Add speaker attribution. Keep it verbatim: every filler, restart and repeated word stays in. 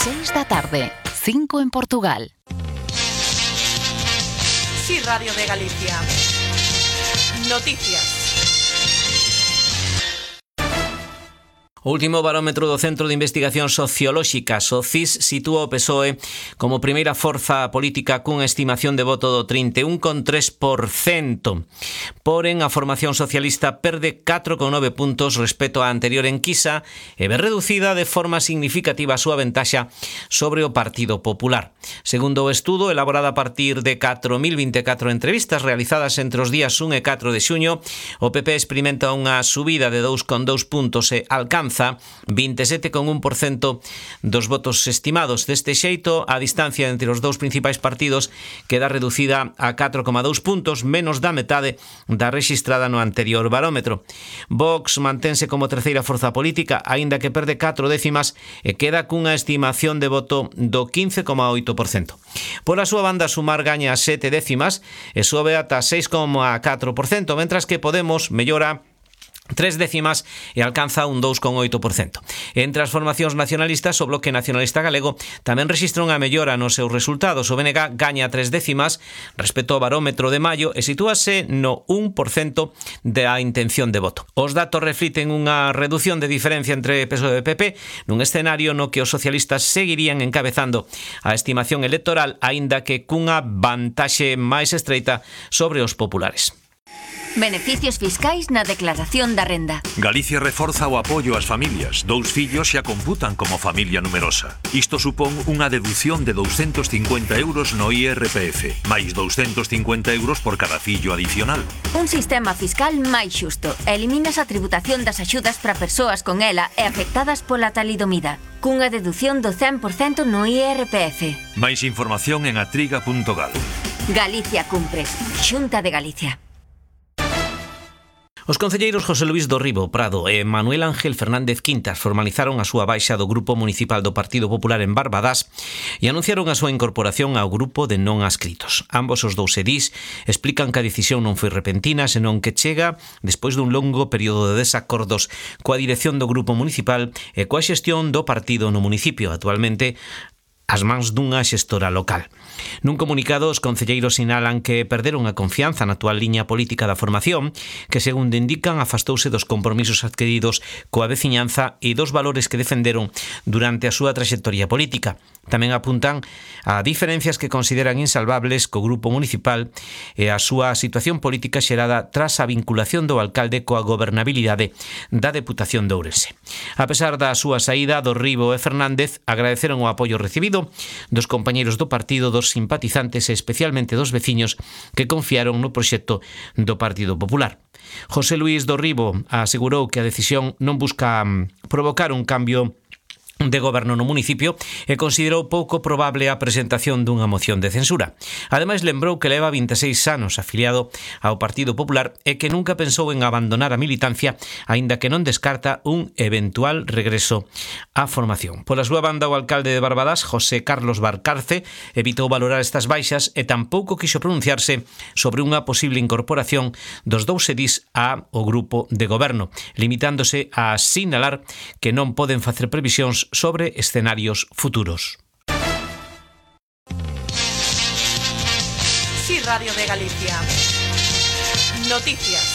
Speaker 1: seis da tarde, cinco en Portugal.
Speaker 2: Sí, Radio de Galicia. Noticias.
Speaker 3: O último barómetro do Centro de Investigación Sociolóxicas, o C I S, sitúa o P S O E como primeira forza política cunha estimación de voto do trinta e un coma tres por cento. Porén, a formación socialista perde catro coma nove puntos respecto á anterior enquisa e ve reducida de forma significativa a súa ventaxa sobre o Partido Popular. Segundo o estudo, elaborado a partir de catro mil vinte e catro entrevistas realizadas entre os días un e catro de xuño, o P P experimenta unha subida de dous coma dous puntos e alcanza vinte e sete coma un por cento dos votos estimados. Deste xeito, a distancia entre os dous principais partidos queda reducida a catro coma dous puntos, menos da metade da rexistrada no anterior barómetro. Vox mantense como terceira forza política, aínda que perde catro décimas e queda cunha estimación de voto do quince coma oito por cento. Pola súa banda, Sumar gaña sete décimas e sobe ata seis coma catro por cento, mentras que Podemos mellora tres décimas e alcanza un dous coma oito por cento. Entre as formacións nacionalistas, o Bloque Nacionalista Galego tamén rexistra unha mellora nos seus resultados. O B N G gaña tres décimas respecto ao barómetro de maio e sitúase no un por cento da intención de voto. Os datos refliten unha reducción de diferencia entre P S O E e P P nun escenario no que os socialistas seguirían encabezando a estimación electoral, aínda que cunha vantaxe máis estreita sobre os populares.
Speaker 4: Beneficios fiscais na declaración da renda.
Speaker 5: Galicia reforza o apoio ás familias. Dous fillos xa computan como familia numerosa. Isto supón unha deducción de douscentos cincuenta euros no I R P F, máis douscentos cincuenta euros por cada fillo adicional.
Speaker 4: Un sistema fiscal máis xusto. Eliminas a tributación das axudas para persoas con ela e afectadas pola talidomida, cunha deducción do cen por cento no I R P F.
Speaker 5: Máis información en atriga punto gal.
Speaker 4: Galicia cumpre. Xunta de Galicia.
Speaker 3: Os concelleiros José Luís Dorribo Prado e Manuel Ángel Fernández Quintas formalizaron a súa baixa do Grupo Municipal do Partido Popular en Barbadás e anunciaron a súa incorporación ao grupo de non adscritos. Ambos os dous edís explican que a decisión non foi repentina, senón que chega despois dun longo período de desacordos coa dirección do Grupo Municipal e coa xestión do partido no municipio, actualmente as mans dunha xestora local. Nun comunicado, os concelleiros sinalan que perderon a confianza na actual liña política da formación, que, segundo indican, afastouse dos compromisos adquiridos coa veciñanza e dos valores que defenderon durante a súa traxectoria política. Tamén apuntan a diferencias que consideran insalvables co grupo municipal e a súa situación política xerada tras a vinculación do alcalde coa gobernabilidade da Deputación de Ourense. A pesar da súa saída, Dorribo e Fernández agradeceron o apoio recibido dos compañeiros do partido, dos simpatizantes e especialmente dos veciños que confiaron no proxecto do Partido Popular. José Luís Dorribo asegurou que a decisión non busca provocar un cambio de goberno no municipio e considerou pouco probable a presentación dunha moción de censura. Ademais, lembrou que leva vinte e seis anos afiliado ao Partido Popular e que nunca pensou en abandonar a militancia, aínda que non descarta un eventual regreso á formación. Pola súa banda, o alcalde de Barbadás, José Carlos Barcarce, evitou valorar estas baixas e tampouco quixo pronunciarse sobre unha posible incorporación dos dous edís ao grupo de goberno, limitándose a sinalar que non poden facer previsións sobre escenarios futuros.
Speaker 2: Sí, Radio de Galicia. Noticias.